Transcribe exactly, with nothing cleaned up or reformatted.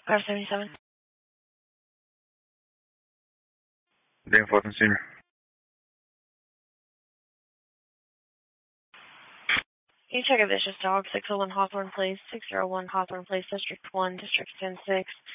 five seventy-seven. Dan Fulton Senior Can you check a vicious dog, six oh one Hawthorne Place, six oh one Hawthorne Place, District one, District ten six.